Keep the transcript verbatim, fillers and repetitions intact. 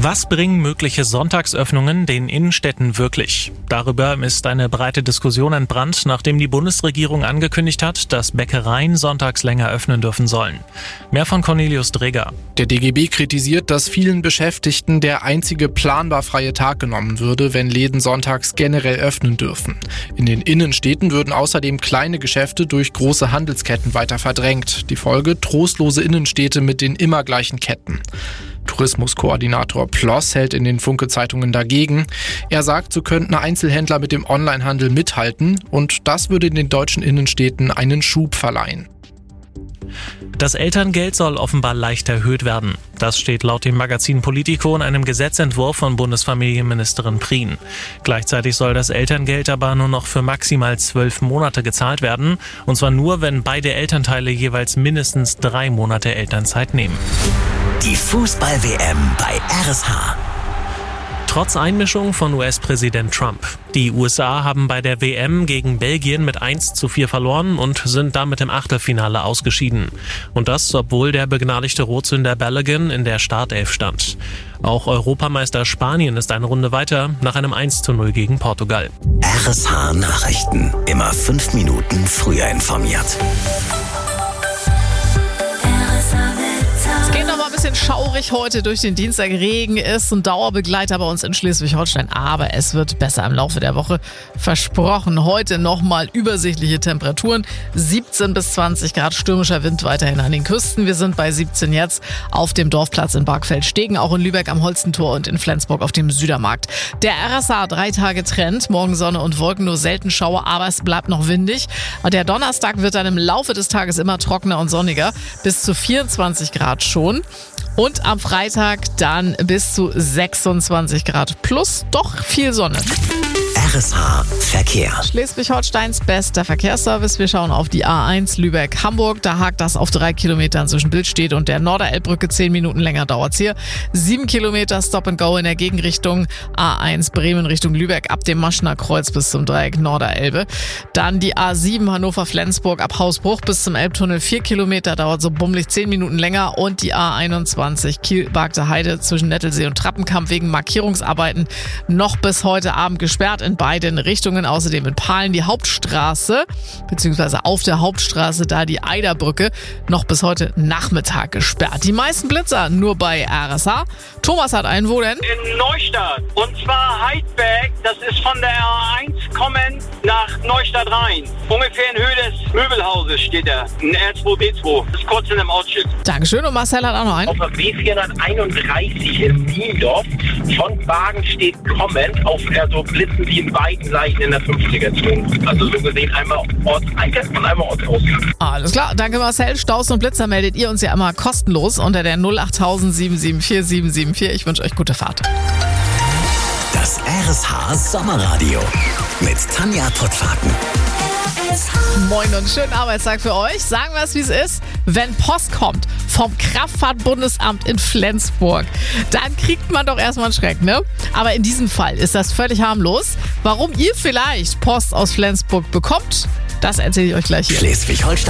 Was bringen mögliche Sonntagsöffnungen den Innenstädten wirklich? Darüber ist eine breite Diskussion entbrannt, nachdem die Bundesregierung angekündigt hat, dass Bäckereien sonntags länger öffnen dürfen sollen. Mehr von Cornelius Dreger. Der D G B kritisiert, dass vielen Beschäftigten der einzige planbar freie Tag genommen würde, wenn Läden sonntags generell öffnen dürfen. In den Innenstädten würden außerdem kleine Geschäfte durch große Handelsketten weiter verdrängt. Die Folge: trostlose Innenstädte mit den immer gleichen Ketten. Tourismuskoordinator Ploss hält in den Funke-Zeitungen dagegen. Er sagt, so könnten Einzelhändler mit dem Onlinehandel mithalten und das würde in den deutschen Innenstädten einen Schub verleihen. Das Elterngeld soll offenbar leicht erhöht werden. Das steht laut dem Magazin Politico in einem Gesetzentwurf von Bundesfamilienministerin Prien. Gleichzeitig soll das Elterngeld aber nur noch für maximal zwölf Monate gezahlt werden. Und zwar nur, wenn beide Elternteile jeweils mindestens drei Monate Elternzeit nehmen. Die Fußball-W M bei R S H. Trotz Einmischung von U S-Präsident Trump. Die U S A haben bei der W M gegen Belgien mit eins zu vier verloren und sind damit im Achtelfinale ausgeschieden. Und das, obwohl der begnadigte Rotsünder Balogun in der Startelf stand. Auch Europameister Spanien ist eine Runde weiter, nach einem eins zu null gegen Portugal. R S H Nachrichten. Immer fünf Minuten früher informiert. Es geht noch mal ein bisschen schaurig heute durch den Dienstag. Regen ist ein Dauerbegleiter bei uns in Schleswig-Holstein. Aber es wird besser im Laufe der Woche. Versprochen. Heute nochmal übersichtliche Temperaturen. siebzehn bis zwanzig Grad, stürmischer Wind weiterhin an den Küsten. Wir sind bei siebzehn jetzt auf dem Dorfplatz in Barkfeld-Stegen, auch in Lübeck am Holstentor und in Flensburg auf dem Südermarkt. Der R S A drei Tage Trend. Morgen Sonne und Wolken, nur selten Schauer, aber es bleibt noch windig. Der Donnerstag wird dann im Laufe des Tages immer trockener und sonniger. Bis zu vierundzwanzig Grad schon. Und am Freitag dann bis zu sechsundzwanzig Grad plus doch viel Sonne. R S H Verkehr. Schleswig-Holsteins bester Verkehrsservice. Wir schauen auf die A eins Lübeck-Hamburg. Da hakt das auf drei Kilometern zwischen Billstedt und der Norderelbbrücke. Zehn Minuten länger dauert's hier. Sieben Kilometer Stop and Go in der Gegenrichtung. A eins Bremen Richtung Lübeck ab dem Maschner Kreuz bis zum Dreieck Norderelbe. Dann die A sieben Hannover-Flensburg ab Hausbruch bis zum Elbtunnel. Vier Kilometer dauert so bummelig zehn Minuten länger. Und die A einundzwanzig Kiel-Bargte Heide zwischen Nettelsee und Trappenkamp wegen Markierungsarbeiten noch bis heute Abend gesperrt in beiden Richtungen. Außerdem in Pahlen die Hauptstraße, beziehungsweise auf der Hauptstraße da die Eiderbrücke, noch bis heute Nachmittag gesperrt. Die meisten Blitzer nur bei R S H. Thomas hat einen, wo denn? In Neustadt. Und zwar Heidberg. Das ist von der A eins kommend nach Neustadt rein. Ungefähr in Höhe des Möbelhauses steht er. Ein R zwei B zwei. Das ist kurz in dem Ortsschild. Dankeschön. Und Marcel hat auch noch einen. Auf der B vierhunderteinunddreißig in Niendorf von Wagenstedt kommend auf also Blitzen, die in beiden Seiten in der fünfziger-Zone. Also so gesehen einmal Ortseingang und einmal Ortsausgang. Alles klar, danke Marcel. Staus und Blitzer meldet ihr uns ja immer kostenlos unter der null acht null sieben sieben vier sieben sieben vier. Ich wünsche euch gute Fahrt. Das R S H Sommerradio mit Tanja Pottwagen. Moin und schönen Arbeitstag für euch. Sagen wir es, wie es ist. Wenn Post kommt vom Kraftfahrtbundesamt in Flensburg, dann kriegt man doch erstmal einen Schreck, ne? Aber in diesem Fall ist das völlig harmlos. Warum ihr vielleicht Post aus Flensburg bekommt, das erzähle ich euch gleich hier. Schleswig-Holstein.